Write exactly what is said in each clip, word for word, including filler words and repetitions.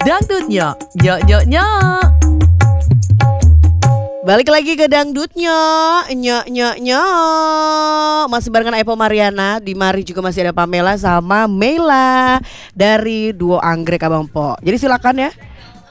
Dangdutnya, nyok nyok nyok. Balik lagi ke dangdutnya, nyok nyok nyok. Masih barengan Epo Mariana, di mari juga masih ada Pamela sama Mela dari duo Anggrek Abang Po. Jadi silakan ya.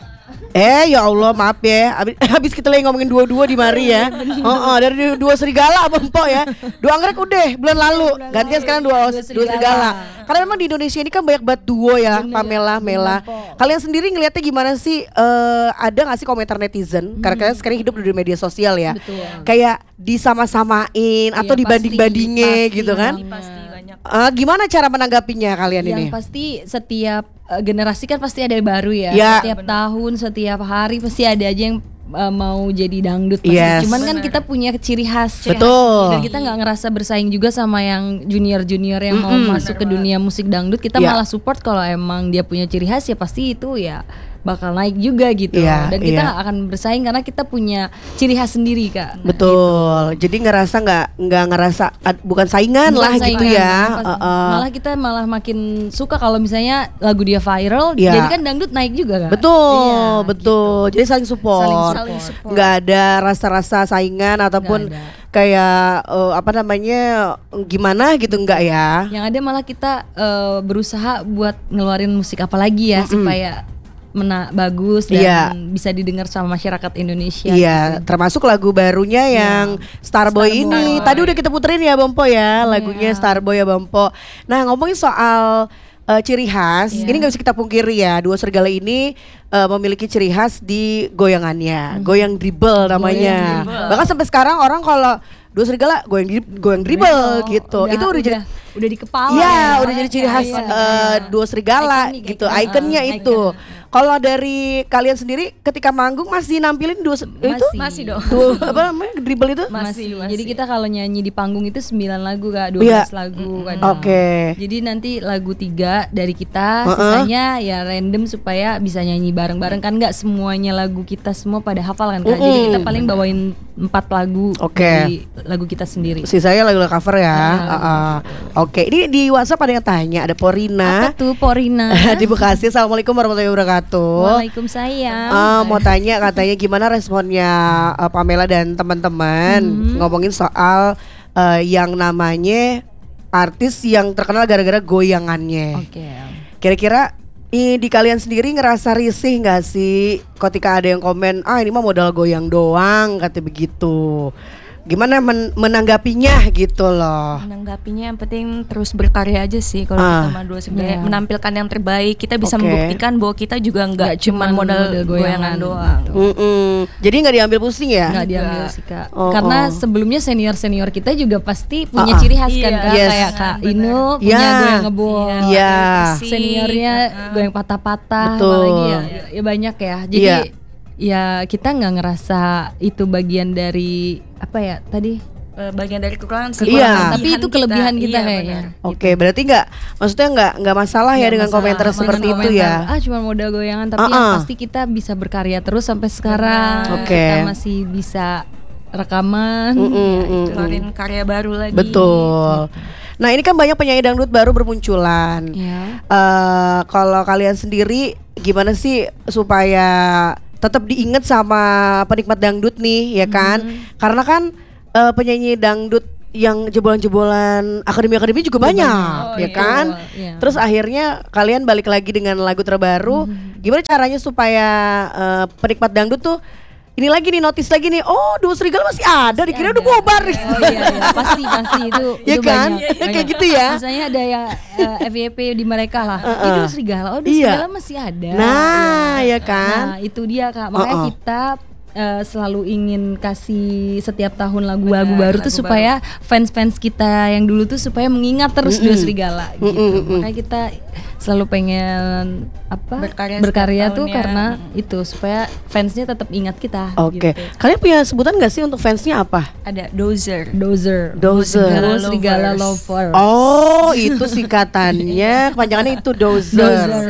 Eh ya Allah maaf ya, habis, habis kita lagi ngomongin dua-dua di mari ya. Oh, oh, dari dua serigala Abang Po ya. Dua Anggrek udah bulan lalu, gantian sekarang dua, dua serigala. serigala. Karena memang di Indonesia ini kan banyak banget duo ya. Bener, Pamela, Mela. Kalian sendiri ngelihatnya gimana sih? Uh, ada nggak sih komentar netizen? Hmm. Karena kalian sekarang hidup di media sosial ya. Betul. Kayak disama-samain iya, atau dibanding-bandingnya gitu kan? Pasti banyak. Uh, gimana cara menanggapinya kalian yang ini? Yang pasti setiap uh, generasi kan pasti ada yang baru ya. ya. Setiap bener. tahun, setiap hari pasti ada aja yang uh, mau jadi dangdut pasti. Yes. Cuman kan kita punya ciri khas. Betul. Dan kita nggak ngerasa bersaing juga sama yang junior-junior yang mm-hmm. mau masuk bener ke dunia musik dangdut. Kita yeah. malah support kalau emang dia punya ciri khas ya pasti itu ya bakal naik juga gitu. Yeah, dan kita yeah. akan bersaing karena kita punya ciri khas sendiri Kak. Betul. Gitu. Jadi ngerasa nggak nggak ngerasa bukan saingan bukan lah saingan, gitu ya. Uh, uh. Malah kita malah makin suka kalau misalnya lagu dia viral. Yeah. Jadi kan dangdut naik juga Kak. Betul, yeah, betul. Gitu. Jadi saling support. Saling support. Nggak ada rasa-rasa saingan ataupun kayak uh, apa namanya gimana gitu enggak ya. Yang ada malah kita uh, berusaha buat ngeluarin musik apa lagi ya mm-hmm. supaya mena bagus dan yeah. bisa didengar sama masyarakat Indonesia. Iya, yeah, gitu. Termasuk lagu barunya yang yeah. Starboy, Starboy ini. Tadi udah kita puterin ya Bang Po ya, lagunya yeah. Starboy ya Bang Po. Nah, ngomongin soal uh, ciri khas, yeah. ini nggak bisa kita pungkiri ya. Dua serigala ini uh, memiliki ciri khas di goyangannya, hmm. goyang dribble namanya. Dribble. Bahkan sampai sekarang orang kalau dua serigala goyang goyang dribble gitu. Udah, itu udah, udah jadi udah di kepala. Iya, ya, udah jadi ciri khas ya, uh, dua serigala icon, gitu. Icon, ikonnya uh, itu. Kalau dari kalian sendiri ketika manggung masih nampilin dua masih. itu? Masih dong. Dua, apa namanya? Dribble itu? Masih, masih. Jadi kita kalau nyanyi di panggung itu sembilan lagu Kak, dua belas yeah. lagu kan. Oke. Okay. Jadi nanti lagu tiga dari kita, uh-uh. sisanya ya random supaya bisa nyanyi bareng-bareng kan enggak semuanya lagu kita semua pada hafal kan Kak. Uh-uh. Jadi kita paling bawain empat lagu okay. dari lagu kita sendiri. Sisanya lagu cover ya. Uh, uh. Oke, okay. Ini di WhatsApp ada yang tanya, ada Porina. Apa tuh Porina? Di Bekasi. Assalamualaikum warahmatullahi wabarakatuh. Waalaikumsalam. Uh, mau tanya katanya gimana responnya uh, Pamela dan teman-teman hmm. ngomongin soal uh, yang namanya artis yang terkenal gara-gara goyangannya. Oke. Okay. Kira-kira i, di kalian sendiri ngerasa risih nggak sih ketika ada yang komen ah ini mah modal goyang doang kata begitu. Gimana men- menanggapinya gitu loh? Menanggapinya yang penting terus berkarya aja sih kalau uh, kita mah dua sebenarnya yeah. menampilkan yang terbaik. Kita bisa okay. membuktikan bahwa kita juga nggak cuma modal, modal goyangan doang. Jadi nggak diambil pusing ya? Nggak diambil sih Kak. Oh, Karena oh. sebelumnya senior senior kita juga pasti punya uh-uh. ciri khas kan yeah. Kak. Yes. Kayak Kak Bener. Inu punya yeah. goyang ngebul. Iya. Yeah. Seniornya uh. goyang patah-patah. Betul. Apalagi ya, ya banyak ya. Jadi yeah. ya kita nggak ngerasa itu bagian dari apa ya tadi? Bagian dari kekurangan sih. Iya. Tapi itu kelebihan kita, kita iya, kayaknya. Oke, okay, gitu. Berarti nggak, maksudnya nggak nggak masalah ya dengan masalah, komentar seperti komentar, itu ya. Ah, cuma modal goyangan, tapi uh-uh. yang pasti kita bisa berkarya terus sampai sekarang. Oke. Okay. Kita masih bisa rekaman, mm-mm, keluarin mm-mm. karya baru lagi. Betul. Nah ini kan banyak penyanyi dangdut baru bermunculan. Yeah. Uh, kalau kalian sendiri gimana sih supaya tetap diingat sama penikmat dangdut nih, ya kan? Mm. Karena kan Uh, penyanyi dangdut yang jebolan-jebolan akademi-akademi juga banyak, banyak. Oh, ya kan? Iya. Terus akhirnya kalian balik lagi dengan lagu terbaru. Mm-hmm. Gimana caranya supaya uh, penikmat dangdut tuh ini lagi nih notice lagi nih, oh dua serigala masih ada, masih dikira ada. Udah bubar. Oh iya, iya. pasti pasti itu. Ya itu kan? Banyak, ya, kayak gitu ya. Misalnya ada ya uh, F Y P di mereka lah. Uh-uh. Ini dua serigala, oh dua iya. serigala masih ada. Nah, ya, ya kan? Nah itu dia Kak. Makanya uh-uh. kita Uh, selalu ingin kasih setiap tahun lagu-lagu baru tuh supaya baru. fans-fans kita yang dulu tuh supaya mengingat terus mm-hmm. dua serigala gitu. Mm-hmm. Makanya kita selalu pengen apa berkarya, berkarya tuh tahunnya. Karena itu supaya fansnya tetap ingat kita. Oke. Okay. Gitu. Kalian punya sebutan nggak sih untuk fansnya apa? Ada dozer. Dozer. Dozer. Dua serigala lovers. Oh itu singkatannya, kepanjangannya itu dozer. Dozer.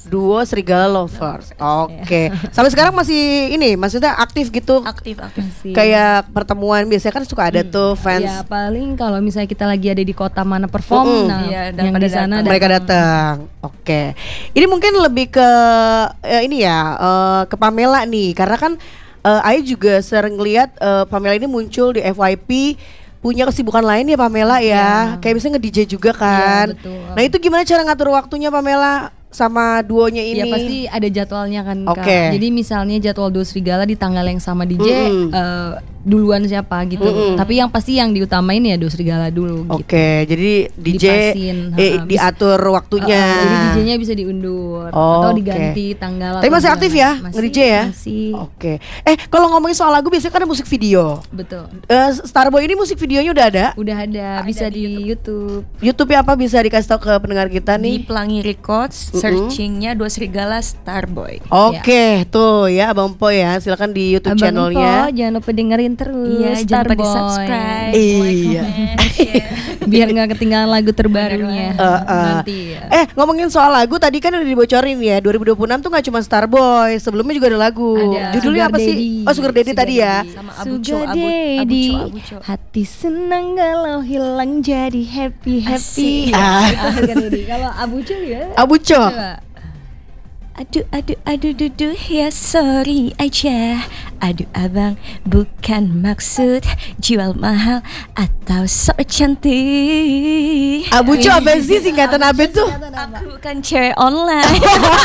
Duo Serigala Lovers. Oke. Sampai sekarang masih ini, maksudnya aktif gitu. Aktif aktif. Masih. Kayak pertemuan biasanya kan suka ada tuh fans. Ya paling kalau misalnya kita lagi ada di kota mana perform, Mm-mm. nah Iya, dan yang pada di sana datang. Mereka datang. Oke. Ini mungkin lebih ke eh, ini ya, eh, ke Pamela nih, karena kan eh, Ayu juga sering lihat eh, Pamela ini muncul di F Y P, punya kesibukan lain ya Pamela ya. Kayak misalnya nge-D J juga kan. Iya, betul. Nah, itu gimana cara ngatur waktunya Pamela sama duonya ini? Ya pasti ada jadwalnya kan Kak. Oke. Jadi misalnya jadwal Duo Serigala di tanggal yang sama D J Mm-mm. eh, duluan siapa gitu. Mm-mm. Tapi yang pasti yang diutamain ya Duo Serigala dulu gitu. Oke, jadi D J Dipasin, eh, ha, diatur waktunya. Uh, jadi D J-nya bisa diundur Oh, atau oke. diganti tanggal. Tapi atau masih bulan. aktif ya, Masih, nge-D J ya? Masih. Oke. Eh, kalau ngomongin soal lagu biasanya kan ada musik video. Betul. Eh, Starboy ini musik videonya udah ada? Udah ada, bisa di, YouTube. YouTube-nya apa bisa dikasih tahu ke pendengar kita Di nih? Pelangi Records, Mm-mm. searchingnya Duo Serigala Starboy. Oke, tuh ya Abang Po ya, silakan di YouTube Abang channelnya. Po, jangan lupa dengerin terus. Iya, jangan lupa di Starboy. subscribe. Iya. Biar nggak ketinggalan lagu terbarunya. Uh, uh. Nanti ya. Eh, ngomongin soal lagu tadi kan udah dibocorin ya, dua ribu dua puluh enam tuh gak cuma Starboy, sebelumnya juga ada lagu. Ada. Judulnya Sugar apa sih? Daddy. Oh, Sugar Daddy Sugar tadi ya. Daddy. Sama Abucho, Sugar Abu- Daddy, Abucho, Abucho. hati senang galau hilang jadi happy happy. Asik. Ah. Itu Sugar Daddy. Kalau Abucho ya. Abucho. Coba. Aduh, aduh, aduh, duduh, ya sorry aja. Aduh abang, bukan maksud jual mahal atau sok cantik. Abucho apa sih singkatan apa tuh? Aku bukan cewek online.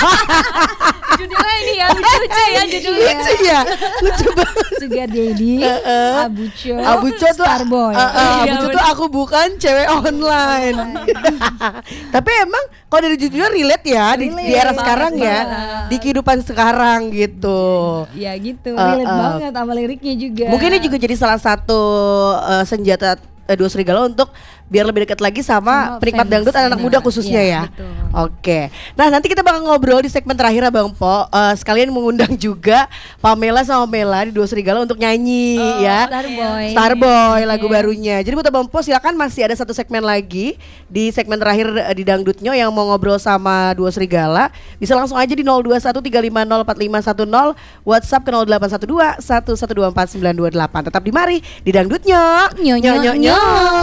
Judulnya ini ya lucu ya judulnya. Lucu ya, lucu banget. Sugar Daddy, Heeh. Abucho, Abucho tuh Starboy. uh, uh, Iya, Abucho bener. tuh aku bukan cewek online. Tapi emang kalau dari judulnya relate ya di, di era Relate sekarang ya, banget. di kehidupan sekarang gitu. Ya gitu, Uh, relate uh. banget sama liriknya juga. Mungkin ini juga jadi salah satu uh, senjata uh, Duo Serigala untuk biar lebih dekat lagi sama, Sama penikmat fans. dangdut anak-anak muda Iya, khususnya iya, ya. betul. Oke. Nah, nanti kita bakal ngobrol di segmen terakhir Abang Po. Uh, sekalian mengundang juga Pamela sama Mela di Duo Serigala untuk nyanyi ya. Starboy. Starboy lagu barunya. Jadi buat Abang Po silakan, masih ada satu segmen lagi di segmen terakhir uh, di Dangdutnya yang mau ngobrol sama Duo Serigala. Bisa langsung aja di nol dua satu tiga lima nol empat lima satu nol, WhatsApp ke nol delapan satu dua satu satu dua empat sembilan dua delapan. Tetap di mari di Dangdutnya. Nyo, nyo, Nyo, nyo, nyo. nyo.